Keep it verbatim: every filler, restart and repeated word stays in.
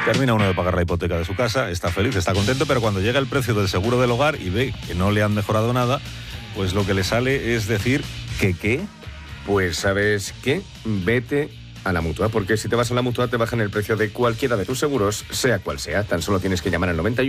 Termina uno de pagar la hipoteca de su casa, está feliz, está contento, pero cuando llega el precio del seguro del hogar y ve que no le han mejorado nada, pues lo que le sale es decir que ¿qué? Pues ¿sabes qué? Vete a la Mutua, porque si te vas a la Mutua te bajan el precio de cualquiera de tus seguros, sea cual sea. Tan solo tienes que llamar al noventa y uno